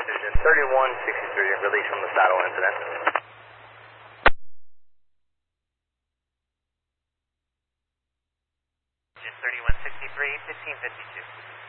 Engine 3163, release from the saddle incident. Engine 3163, 1552.